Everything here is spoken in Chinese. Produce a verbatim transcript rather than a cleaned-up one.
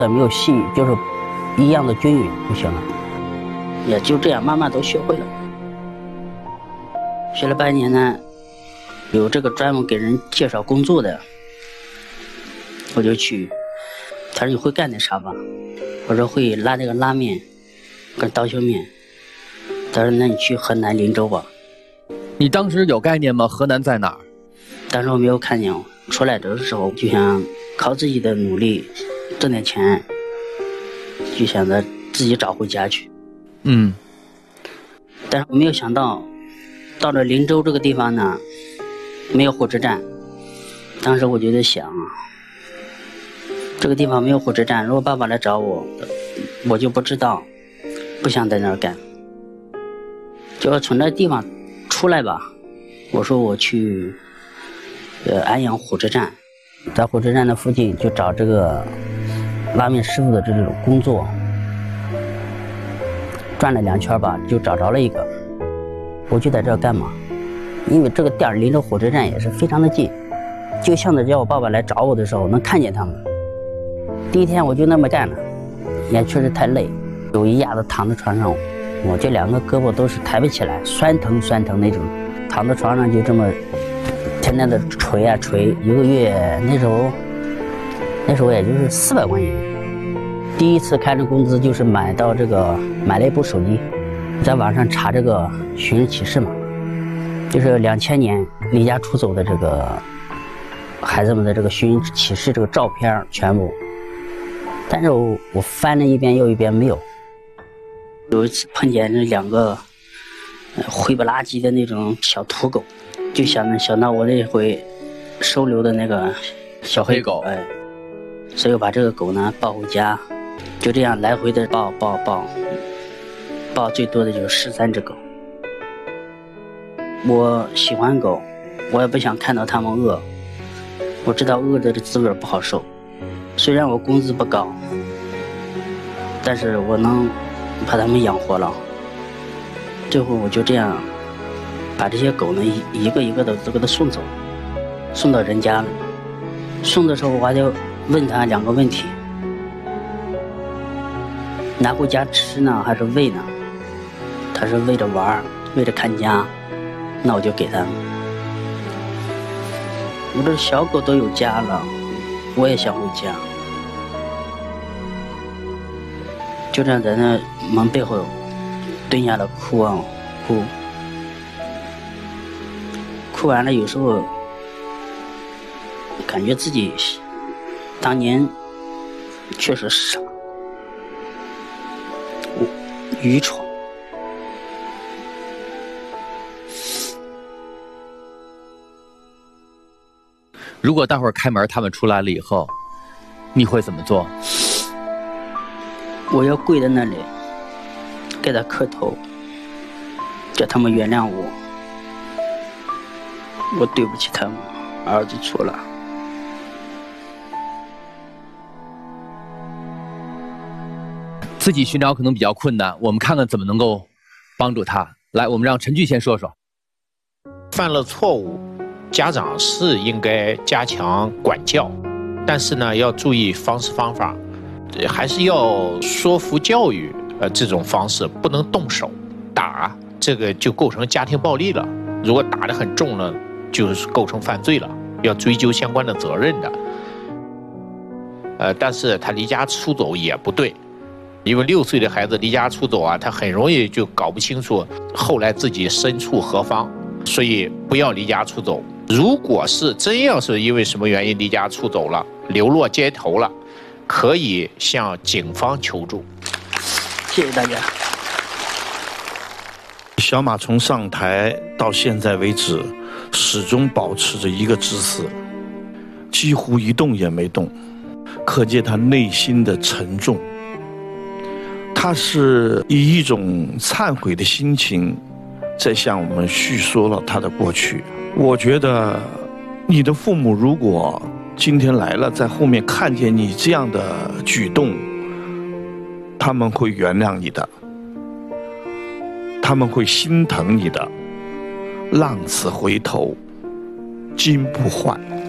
没有细，就是一样的均匀就行了。也就这样慢慢都学会了。学了半年呢，有这个专门给人介绍工作的，我就去。他说你会干点啥吧？我说会拉那个拉面跟刀削面。他说那你去河南林州吧。 你当时有概念吗？河南在哪儿？ 当时我没有看见。出来的时候就想靠自己的努力挣点钱，就想着自己找回家去。 嗯， 但是我没有想到到了林州这个地方呢，没有火车站。当时我就在想，这个地方没有火车站，如果爸爸来找我，我就不知道，不想在那儿干。就要从那地方出来吧。我说我去呃安阳火车站，在火车站的附近就找这个拉面师傅的这种工作。转了两圈吧，就找着了一个。我就在这儿干嘛？因为这个店离着火车站也是非常的近，就像着叫我爸爸来找我的时候能看见他们。第一天我就那么干了，也确实太累，有一下子躺在床上，我这两个胳膊都是抬不起来，酸疼酸疼那种，躺在床上就这么天天的捶啊捶，一个月那时候那时候也就是四百块钱。第一次开着工资就是买到这个买了一部手机，在网上查这个寻人启事嘛，就是两千年离家出走的这个孩子们的这个寻人启事这个照片全部，但是我我翻了一遍又一遍没有。有一次碰见那两个灰不拉几的那种小土狗，就想想到我那回收留的那个小黑狗，哎，所以我把这个狗呢抱回家。就这样来回的抱抱抱，抱最多的就是十三只狗。我喜欢狗，我也不想看到它们饿。我知道饿的这滋味不好受，虽然我工资不高，但是我能把它们养活了。最后我就这样把这些狗呢一个一个的都给它送走，送到人家了。送的时候我还就问他两个问题。拿回家吃呢还是喂呢？他是喂着玩，喂着看家，那我就给他们。我这小狗都有家了，我也想回家。就这样在那门背后蹲下了哭啊哭，哭完了有时候感觉自己当年确实傻。愚蠢。 如果待会儿开门他们出来了以后，你会怎么做？ 我要跪在那里给他磕头，叫他们原谅我，我对不起他们，儿子错了。 自己寻找可能比较困难，我们看看怎么能够帮助他。来，我们让陈俊先说说。 犯了错误，家长是应该加强管教，但是呢，要注意方式方法，还是要说服教育。呃，这种方式不能动手打，这个就构成家庭暴力了。如果打得很重了，就是构成犯罪了，要追究相关的责任的。呃，但是他离家出走也不对。因为六岁的孩子离家出走啊，他很容易就搞不清楚后来自己身处何方，所以不要离家出走。如果是真要是因为什么原因离家出走了，流落街头了，可以向警方求助。 谢谢大家。 小马从上台到现在为止，始终保持着一个姿势，几乎一动也没动，可见他内心的沉重。他是以一种忏悔的心情在向我们叙说了他的过去。我觉得你的父母如果今天来了，在后面看见你这样的举动，他们会原谅你的，他们会心疼你的。浪子回头金不换。